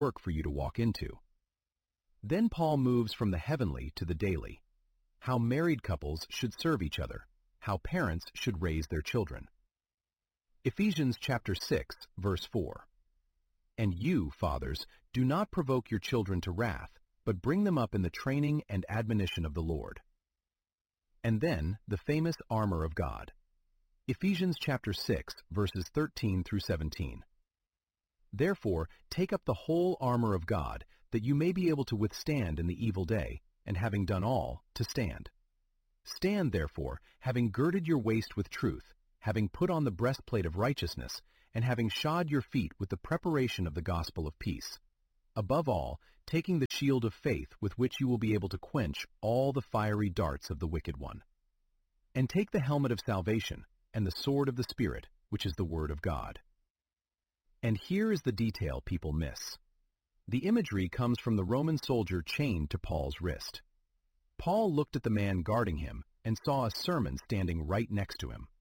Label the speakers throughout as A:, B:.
A: work for you to walk into. Then Paul moves from the heavenly to the daily. How married couples should serve each other. How parents should raise their children. Ephesians chapter 6, verse 4. And you, fathers, do not provoke your children to wrath, but bring them up in the training and admonition of the Lord. And then the famous armor of God. Ephesians chapter 6, verses 13 through 17. Therefore, take up the whole armor of God, that you may be able to withstand in the evil day, and having done all, to stand. Stand, therefore, having girded your waist with truth, having put on the breastplate of righteousness, and having shod your feet with the preparation of the gospel of peace. Above all, taking the shield of faith with which you will be able to quench all the fiery darts of the wicked one. And take the helmet of salvation, and the sword of the Spirit, which is the Word of God. And here is the detail people miss. The imagery comes from the Roman soldier chained to Paul's wrist. Paul looked at the man guarding him and saw a sermon standing right next to him.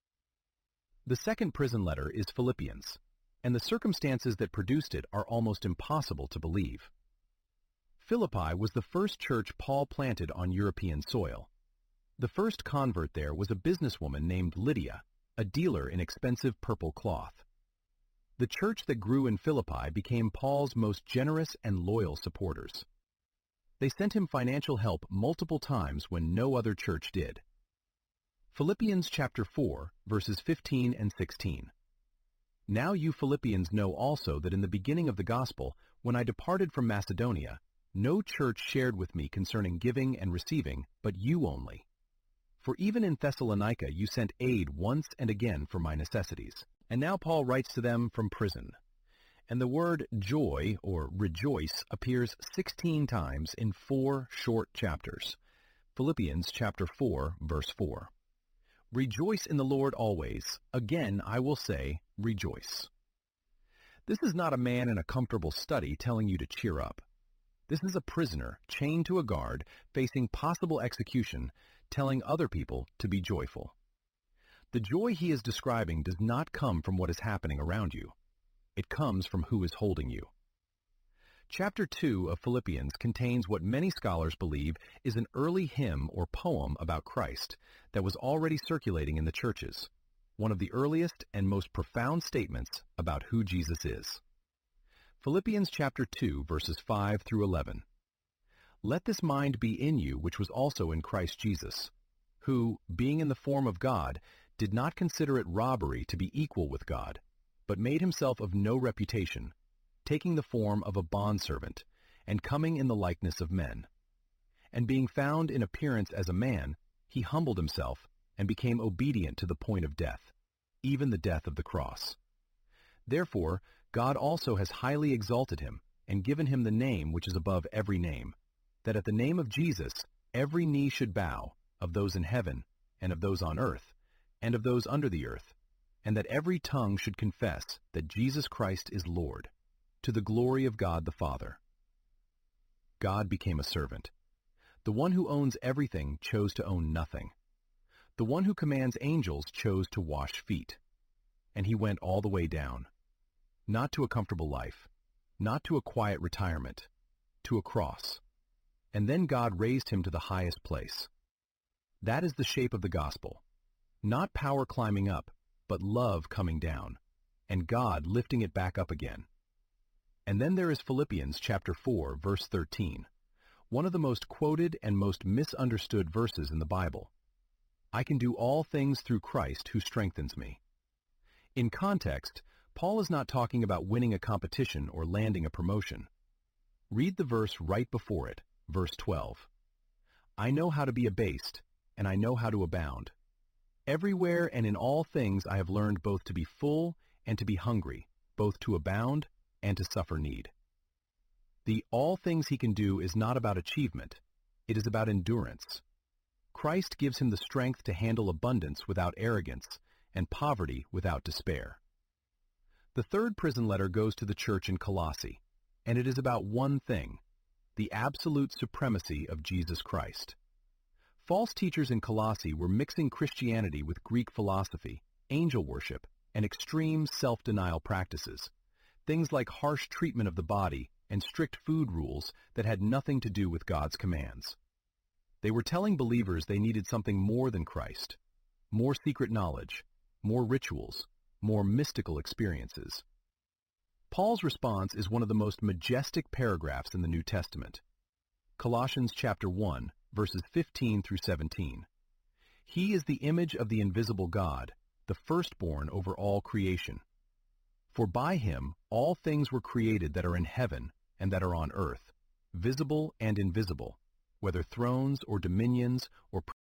A: The second prison letter is Philippians, and the circumstances that produced it are almost impossible to believe. Philippi was the first church Paul planted on European soil. The first convert there was a businesswoman named Lydia, a dealer in expensive purple cloth. The church that grew in Philippi became Paul's most generous and loyal supporters. They sent him financial help multiple times when no other church did. Philippians chapter 4, verses 15 and 16. Now you Philippians know also that in the beginning of the gospel, when I departed from Macedonia, no church shared with me concerning giving and receiving, but you only. For even in Thessalonica you sent aid once and again for my necessities. And now Paul writes to them from prison. And the word joy, or rejoice, appears 16 times in 4 short chapters. Philippians chapter 4, verse 4. Rejoice in the Lord always. Again, I will say, rejoice. This is not a man in a comfortable study telling you to cheer up. This is a prisoner chained to a guard, facing possible execution, telling other people to be joyful. The joy he is describing does not come from what is happening around you. It comes from who is holding you. Chapter 2 of Philippians contains what many scholars believe is an early hymn or poem about Christ that was already circulating in the churches, one of the earliest and most profound statements about who Jesus is. Philippians chapter 2, verses 5 through 11. Let this mind be in you which was also in Christ Jesus, who, being in the form of God, did not consider it robbery to be equal with God, but made himself of no reputation, taking the form of a bondservant, and coming in the likeness of men. And being found in appearance as a man, he humbled himself, and became obedient to the point of death, even the death of the cross. Therefore, God also has highly exalted him, and given him the name which is above every name, that at the name of Jesus every knee should bow, of those in heaven, and of those on earth, and of those under the earth, and that every tongue should confess that Jesus Christ is Lord, to the glory of God the Father. God became a servant. The one who owns everything chose to own nothing. The one who commands angels chose to wash feet. And he went all the way down, not to a comfortable life, not to a quiet retirement, to a cross. And then God raised him to the highest place. That is the shape of the gospel. Not power climbing up, but love coming down, and God lifting it back up again. And then there is Philippians chapter 4, verse 13, one of the most quoted and most misunderstood verses in the Bible. I can do all things through Christ who strengthens me. In context, Paul is not talking about winning a competition or landing a promotion. Read the verse right before it, verse 12. I know how to be abased, and I know how to abound. Everywhere and in all things I have learned both to be full and to be hungry, both to abound and to suffer need. The all things he can do is not about achievement. It is about endurance. Christ gives him the strength to handle abundance without arrogance and poverty without despair. The third prison letter goes to the church in Colossae, and it is about one thing, the absolute supremacy of Jesus Christ. False teachers in Colossae were mixing Christianity with Greek philosophy, angel worship, and extreme self-denial practices, things like harsh treatment of the body and strict food rules that had nothing to do with God's commands. They were telling believers they needed something more than Christ, more secret knowledge, more rituals, more mystical experiences. Paul's response is one of the most majestic paragraphs in the New Testament. Colossians chapter 1, verses 15 through 17. He is the image of the invisible God, the firstborn over all creation. For by him all things were created that are in heaven and that are on earth, visible and invisible, whether thrones or dominions or